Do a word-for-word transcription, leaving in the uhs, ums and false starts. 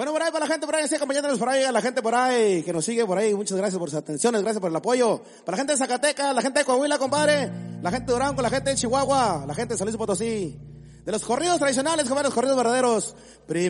Bueno, por ahí para la gente por ahí, sí, acompañándonos por ahí, a la gente por ahí que nos sigue por ahí, muchas gracias por sus atenciones, gracias por el apoyo. Para la gente de Zacatecas, la gente de Coahuila, compadre, la gente de Durango, la gente de Chihuahua, la gente de San Luis Potosí. De los corridos tradicionales, compadre, los corridos verdaderos. Primero